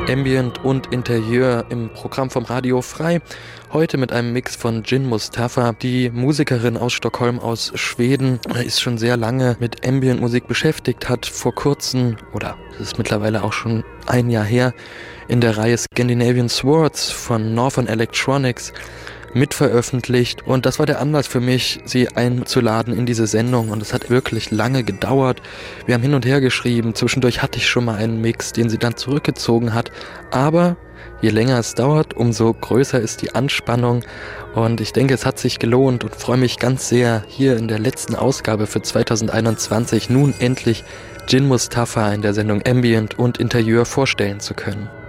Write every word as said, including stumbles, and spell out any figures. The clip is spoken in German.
Ambient und Interieur im Programm vom Radio Frei. Heute mit einem Mix von Jin Mustafa. Die Musikerin aus Stockholm, aus Schweden, ist schon sehr lange mit Ambient-Musik beschäftigt, hat vor kurzem, oder es ist mittlerweile auch schon ein Jahr her, in der Reihe Scandinavian Swords von Northern Electronics mitveröffentlicht, und das war der Anlass für mich, sie einzuladen in diese Sendung, und es hat wirklich lange gedauert. Wir haben hin und her geschrieben, zwischendurch hatte ich schon mal einen Mix, den sie dann zurückgezogen hat, aber je länger es dauert, umso größer ist die Anspannung, und ich denke, es hat sich gelohnt und freue mich ganz sehr, hier in der letzten Ausgabe für zwanzig einundzwanzig nun endlich Jin Mustafa in der Sendung Ambient und Interieur vorstellen zu können.